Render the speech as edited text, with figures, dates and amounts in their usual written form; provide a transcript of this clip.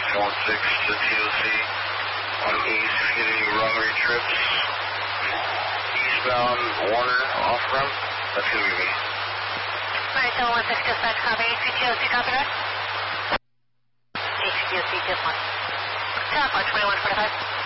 to TOC on east, getting runway trips. Eastbound Warner off ramp. That's going to be me. Alright, so 16 dispatch, copy. HCTOC, copy that? HCTOC, just one. Top 2145.